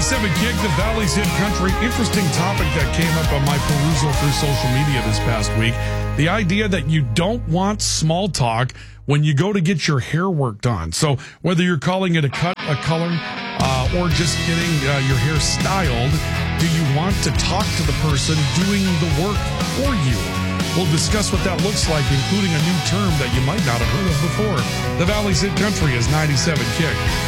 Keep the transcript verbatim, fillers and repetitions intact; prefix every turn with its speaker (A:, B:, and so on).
A: ninety-seven Kick, the Valley's Hit Country. Interesting topic that came up on my perusal through social media this past week. The idea that you don't want small talk when you go to get your hair work done. So whether you're calling it a cut, a color, uh, or just getting uh, your hair styled, do you want to talk to the person doing the work for you? We'll discuss what that looks like, including a new term that you might not have heard of before. The Valley's Hit Country is ninety-seven Kick.